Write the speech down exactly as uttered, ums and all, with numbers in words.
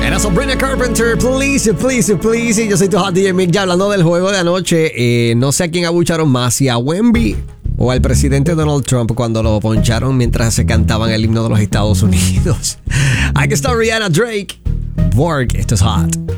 Era Sabrina Carpenter, please, please, please. Y yo soy tu hot D J Mick, ya hablando del juego de anoche. Eh, no sé a quién abucharon más, si a Wemby o al presidente Donald Trump cuando lo poncharon mientras se cantaban el himno de los Estados Unidos. Aquí está Rihanna, Drake, Borg, esto es Hot.